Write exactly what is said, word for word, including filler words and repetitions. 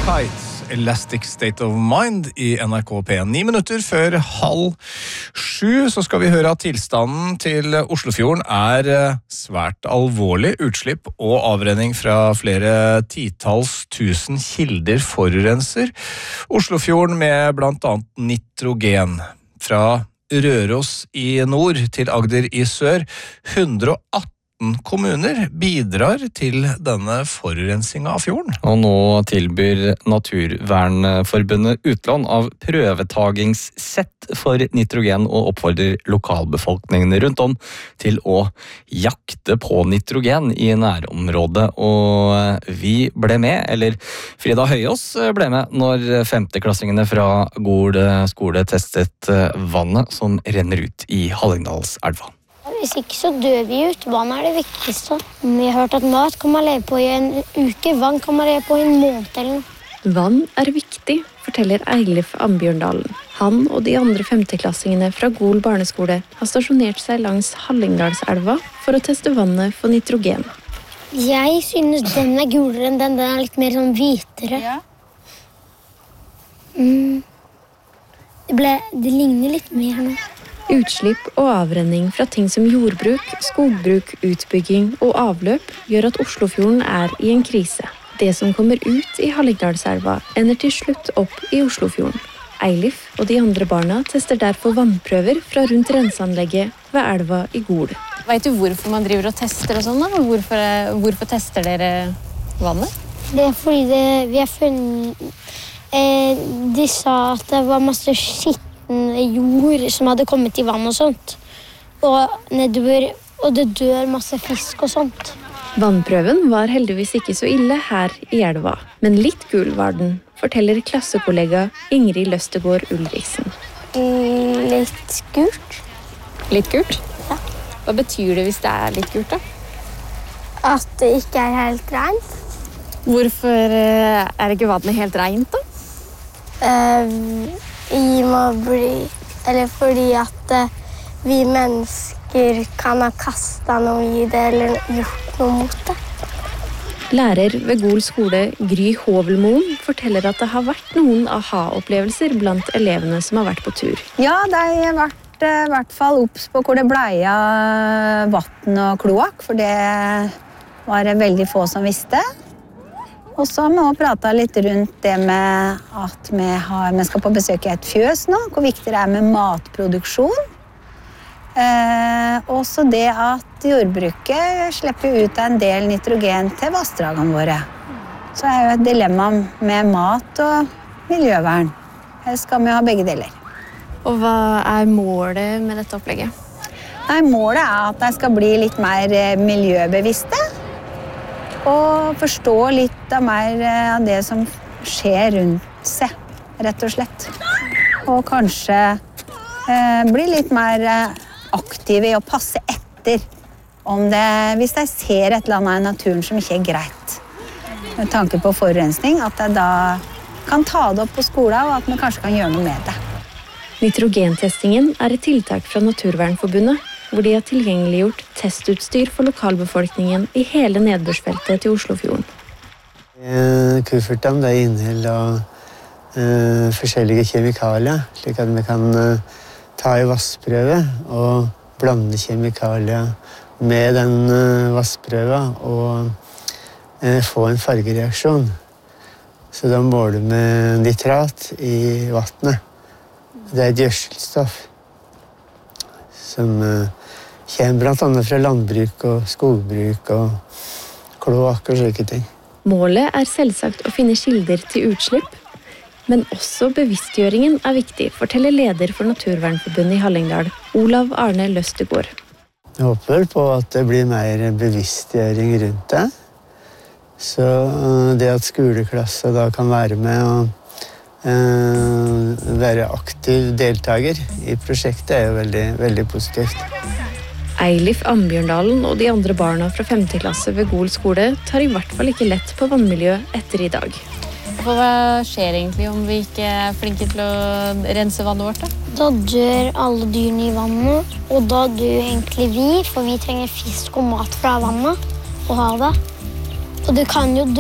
Tights, Elastic State of Mind i N R K P en. Ni minutter før halv sju så skal vi høre at tilstanden til Oslofjorden er svært alvorlig. Utslipp og avrenning fra flere titalls tusen kilder forurenser Oslofjorden med blant annet nitrogen. Fra Røros i nord til Agder i sør. hundre og atten kommuner bidrar til denne forurensingen av fjorden. Og nå tilbyr Naturvernforbundet utlån av prøvetagingssett for nitrogen og oppfordrer lokalbefolkningen rundt om til å jakte på nitrogen i nærområdet. Og vi ble med, eller Frida Høyås ble med, når femteklassingene fra Gol skole testet vannet som renner ut i Hallingdalselva. Hvis ikke så dør vi ut. Vann er det viktigste. Vi har hørt at mat kan man leve på i en uke, vann kan man leve på i en måned eller noe. Vann er viktig, forteller Eilif Ambjørndalen. Han og de andre femteklassingene fra Gol barneskole har stasjonert seg langs Hallingdalselva for å teste vannet for nitrogen. Jeg synes den er gulere enn den. Den er litt mer sånn hvitere. Ja. Mm. Det, ble, det ligner litt mer nå. Utslipp og avrenning fra ting som jordbruk, skogbruk, utbygging og avløp gjør at Oslofjorden er i en krise. Det som kommer ut i Hallingdalselva ender til slutt opp i Oslofjorden. Eilif og de andre barna tester derfor vannprøver fra rundt renseanlegget ved elva i Gol. Vet du hvorfor man driver og tester og sånn da? Hvorfor, hvorfor tester dere vannet? Det er fordi det, vi har funnet... Eh, de sa at det var masse skitt jord som hadde kommet i vann og sånt. Og nedover, og det dør masse fisk og sånt. Vannprøven var heldigvis ikke så ille her i elva, men litt gul var den, forteller klassekollega Ingrid Løstegård Ulriksen. Litt gult. Litt gult? Ja. Hva betyr det hvis det er litt gult da? At det ikke er helt rent. Hvorfor er ikke vannet helt rent da? Uh, Vi må bli, eller fordi at uh, vi mennesker kan ha kastet noe i det eller gjort noe mot det. Lærer ved Gol skole, Gry Hovelmoen, forteller at det har vært noen aha-opplevelser blant elevene som har vært på tur. Ja, det har vært i hvert fall opps på hvor det bleia vann og kloakk, for det var det veldig få som visste. Og så har vi også pratet litt rundt det med at vi, har, vi skal på besøk i et fjøs nå, hvor viktig det er med matproduksjon. Eh, også det at jordbruket slipper ut en del nitrogen til vassdragene våre. Så er jo et dilemma med mat og miljøvern. Her skal vi ha begge deler. Og hva er målet med dette opplegget? Nei, målet er at de skal bli litt mer miljøbevisste. Og forstå litt av mer av det som skjer rundt seg, rett og slett. Og kanskje eh, bli litt mer aktive i å passe etter om det, hvis de ser et eller annet i naturen som ikke er greit. Med tanke på forurensning, at de da kan ta det opp på skolen, og at vi kanskje kan gjøre noe med det. Nitrogentestingen er et tiltak fra Naturvernforbundet, hvor de har tilgjengeliggjort testutstyr for lokalbefolkningen i hele nedbørsfeltet til Oslofjorden. Kuffertdam inneholder uh, forskjellige kjemikalier, slik at vi kan uh, ta i vassprøve og blande kjemikalier med den uh, vassprøven og uh, få en fargereaksjon. Så da måler vi nitrat i vannet. Det er et gjødselstoff som uh, kommer blant annet fra landbruk og skogbruk og kloakk og slike ting. Målet er selvsagt å finne kilder til utslipp, men også bevisstgjøringen er viktig, forteller leder for Naturvernforbundet i Hallingdal, Olav Arne Løstegård. Jeg håper vel på at det blir mer bevisstgjøring rundt det. Så det at skoleklasser da kan være med og uh, være aktiv deltaker i prosjektet er jo veldig, veldig positivt. Eilif Ambjørndalen og de andre barna fra femte klasse ved Gol skole tar i hvert fall ikke lett på vannmiljø etter i dag. For hva skjer egentlig om vi ikke er flinke til å rense vannet vårt da? Da dør alle dyrene i vannet, og da dør egentlig vi, for vi trenger fisk og mat fra vannet og havet. Og det kan jo dø